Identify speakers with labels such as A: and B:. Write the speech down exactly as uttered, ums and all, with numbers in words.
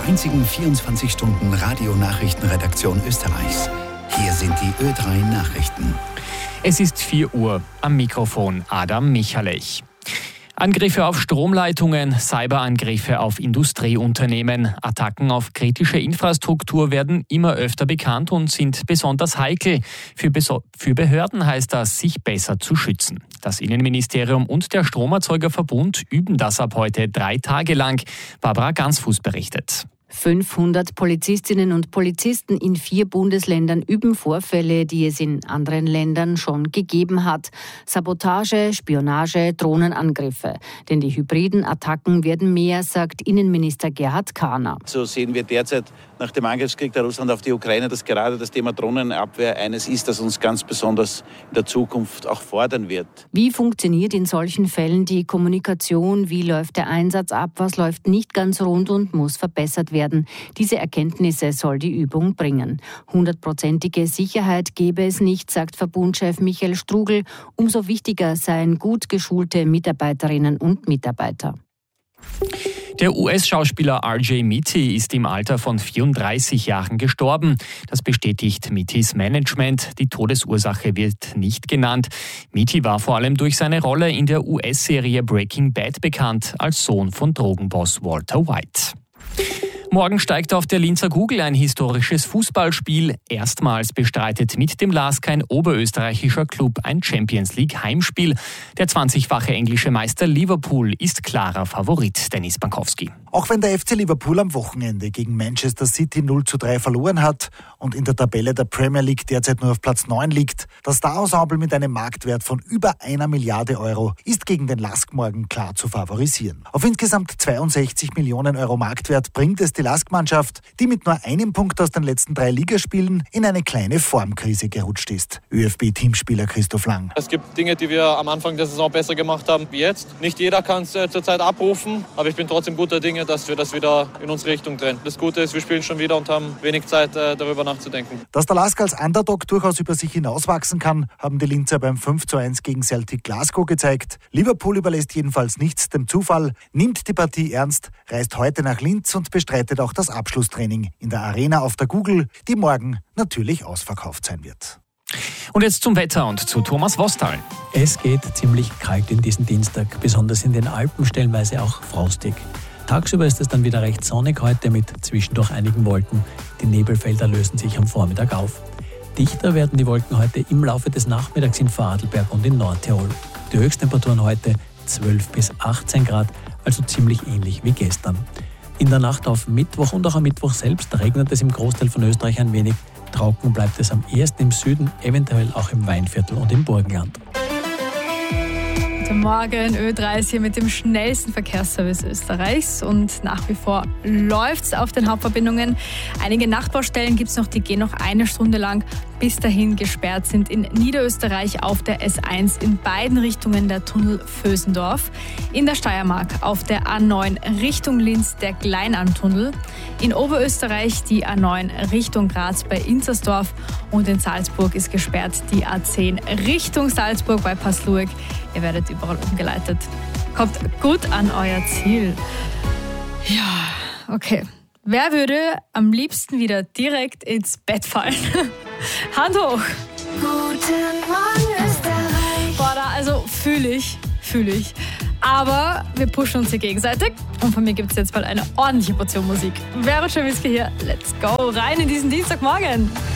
A: einzigen vierundzwanzig Stunden Radionachrichtenredaktion Österreichs. Hier sind die Ö drei Nachrichten.
B: Es ist vier Uhr. Am Mikrofon Adam Michalech. Angriffe auf Stromleitungen, Cyberangriffe auf Industrieunternehmen, Attacken auf kritische Infrastruktur werden immer öfter bekannt und sind besonders heikel. Für, Beso- für Behörden heißt das, sich besser zu schützen. Das Innenministerium und der Stromerzeugerverbund üben das ab heute drei Tage lang. Barbara Gansfuß berichtet.
C: fünfhundert Polizistinnen und Polizisten in vier Bundesländern üben Vorfälle, die es in anderen Ländern schon gegeben hat. Sabotage, Spionage, Drohnenangriffe. Denn die hybriden Attacken werden mehr, sagt Innenminister Gerhard Kahner.
D: So sehen wir derzeit nach dem Angriffskrieg der Russland auf die Ukraine, dass gerade das Thema Drohnenabwehr eines ist, das uns ganz besonders in der Zukunft auch fordern wird.
C: Wie funktioniert in solchen Fällen die Kommunikation? Wie läuft der Einsatz ab? Was läuft nicht ganz rund und muss verbessert werden? Diese Erkenntnisse soll die Übung bringen. Hundertprozentige Sicherheit gebe es nicht, sagt Verbundchef Michael Strugel. Umso wichtiger seien gut geschulte Mitarbeiterinnen und Mitarbeiter.
B: Der U S-Schauspieler R J Mitte ist im Alter von vierunddreißig Jahren gestorben. Das bestätigt Mittis Management. Die Todesursache wird nicht genannt. Mitte war vor allem durch seine Rolle in der U S-Serie Breaking Bad bekannt, als Sohn von Drogenboss Walter White. Morgen steigt auf der Linzer Gugel ein historisches Fußballspiel. Erstmals bestreitet mit dem LASK ein oberösterreichischer Club ein Champions-League-Heimspiel. Der zwanzigfache englische Meister Liverpool ist klarer Favorit, Dennis Bankowski.
E: Auch wenn der F C Liverpool am Wochenende gegen Manchester City null zu drei verloren hat und in der Tabelle der Premier League derzeit nur auf Platz neun liegt, das Star-Ensemble mit einem Marktwert von über einer Milliarde Euro ist gegen den LASK morgen klar zu favorisieren. Auf insgesamt zweiundsechzig Millionen Euro Marktwert bringt es die LASK-Mannschaft, die mit nur einem Punkt aus den letzten drei Ligaspielen in eine kleine Formkrise gerutscht ist. ÖFB-Teamspieler Christoph Lang.
F: Es gibt Dinge, die wir am Anfang der Saison besser gemacht haben wie jetzt. Nicht jeder kann es äh, zurzeit abrufen, aber ich bin trotzdem guter Dinge, dass wir das wieder in unsere Richtung drehen. Das Gute ist, wir spielen schon wieder und haben wenig Zeit, äh, darüber nachzudenken.
E: Dass der LASK als Underdog durchaus über sich hinauswachsen kann, haben die Linzer beim fünf zu eins gegen Celtic Glasgow gezeigt. Liverpool überlässt jedenfalls nichts dem Zufall, nimmt die Partie ernst, reist heute nach Linz und bestreitet auch das Abschlusstraining in der Arena auf der Gugel, die morgen natürlich ausverkauft sein wird.
B: Und jetzt zum Wetter und zu Thomas Wostal.
G: Es geht ziemlich kalt in diesen Dienstag, besonders in den Alpen stellenweise auch frostig. Tagsüber ist es dann wieder recht sonnig heute mit zwischendurch einigen Wolken. Die Nebelfelder lösen sich am Vormittag auf. Dichter werden die Wolken heute im Laufe des Nachmittags in Vorarlberg und in Nordtirol. Die Höchsttemperaturen heute zwölf bis achtzehn Grad, also ziemlich ähnlich wie gestern. In der Nacht auf Mittwoch und auch am Mittwoch selbst regnet es im Großteil von Österreich ein wenig. Trocken bleibt es am ehesten im Süden, eventuell auch im Weinviertel und im Burgenland.
H: Guten Morgen, Ö drei ist hier mit dem schnellsten Verkehrsservice Österreichs und nach wie vor läuft es auf den Hauptverbindungen. Einige Nachbaustellen gibt es noch, die gehen noch eine Stunde lang bis dahin gesperrt sind. In Niederösterreich auf der S eins in beiden Richtungen der Tunnel Vösendorf. In der Steiermark auf der A neun Richtung Linz der Kleinantunnel. In Oberösterreich die A neun Richtung Graz bei Inzersdorf und in Salzburg ist gesperrt die A zehn Richtung Salzburg bei Passlueg. Ihr werdet überall umgeleitet. Kommt gut an euer Ziel. Ja, okay. Wer würde am liebsten wieder direkt ins Bett fallen? Hand hoch.
I: Guten Morgen, Österreich.
H: Boah, da, also fühle ich, fühle ich. Aber wir pushen uns hier gegenseitig. Und von mir gibt es jetzt mal eine ordentliche Portion Musik. Vero Czerwinski hier. Let's go rein in diesen Dienstagmorgen.